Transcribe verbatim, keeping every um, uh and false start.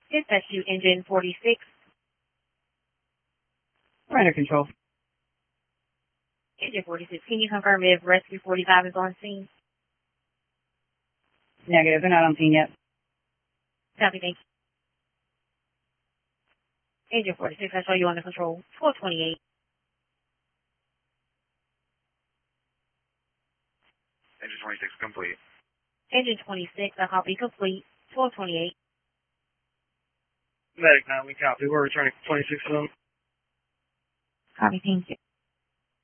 Dispatch to engine forty-six. We're under control. Engine forty-six, can you confirm if Rescue forty-five is on scene? Negative, they're not on scene yet. Copy, thank you. Engine forty-six, I show you under control. four twenty-eight. Engine twenty-six complete. Engine twenty-six, I copy complete. twelve twenty-eight. Medic nine, we copy. We're returning twenty-six of them. Copy, thank you.